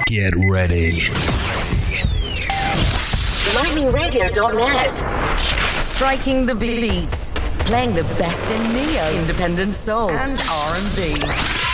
Get ready. LightningRadio.net. Striking the beats. Playing the best in neo, independent soul, and R&B.